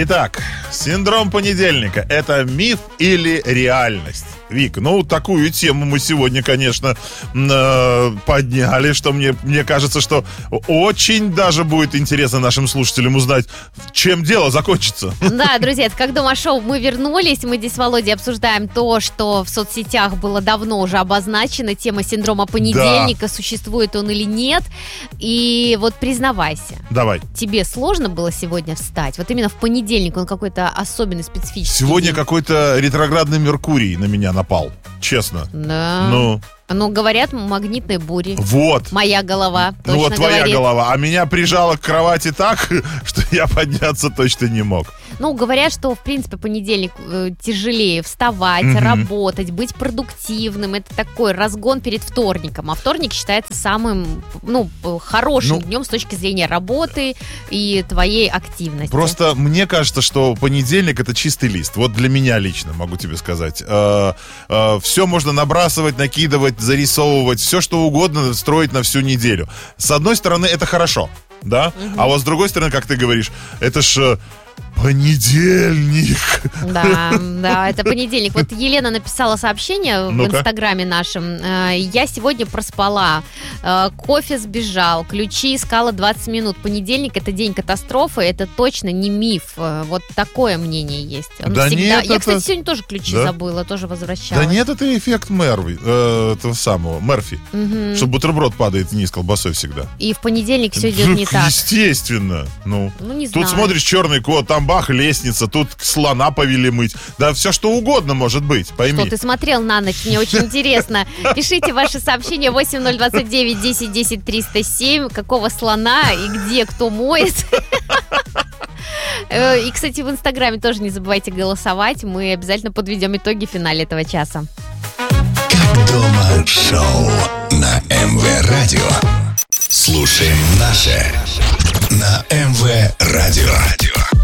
Итак, синдром понедельника – это миф или реальность? Вик, такую тему мы сегодня, конечно, подняли, что мне кажется, что очень даже будет интересно нашим слушателям узнать, чем дело закончится. Да, друзья, это «Как дома» шоу. Мы вернулись, мы здесь с Володей обсуждаем то, что в соцсетях было давно уже обозначено, тема синдрома понедельника, существует он или нет. И вот признавайся. Давай. Тебе сложно было сегодня встать? Вот именно в понедельник он какой-то особенный, специфический. Сегодня день. Какой-то ретроградный Меркурий на меня напал, честно. Да. Говорят, магнитные бури. Вот. Моя голова точно твоя говорит. голова. А меня прижало к кровати так, что я подняться точно не мог. Говорят, что, в принципе, понедельник тяжелее вставать, работать, быть продуктивным. Это такой разгон перед вторником. А вторник считается самым, хорошим днем с точки зрения работы и твоей активности. Просто мне кажется, что понедельник — это чистый лист. Вот для меня лично, могу тебе сказать. Все можно набрасывать, накидывать, зарисовывать, все что угодно строить на всю неделю. С одной стороны, это хорошо, да? А вот с другой стороны, как ты говоришь, это ж... понедельник. Да, это понедельник. Вот Елена написала сообщение в Инстаграме нашем. Я сегодня проспала, кофе сбежал, ключи искала 20 минут. Понедельник — это день катастрофы, это точно не миф. Вот такое мнение есть. Нет, я, кстати, сегодня тоже ключи забыла, тоже возвращалась. Да нет, это эффект этого самого, Мерфи. Что бутерброд падает вниз колбасой всегда. И в понедельник все идет не так. Естественно. Не знаю. Тут смотришь черный кот, там бах, лестница, тут слона повели мыть. Да все что угодно может быть, пойми. Что ты смотрел на ночь, мне очень интересно. Пишите ваши сообщения 8029 10 10 307. Какого слона и где кто моет. И, кстати, в Инстаграме тоже не забывайте голосовать. Мы обязательно подведем итоги в финале этого часа. Как дома шоу на МВ Радио. Слушаем наше на МВ Радио.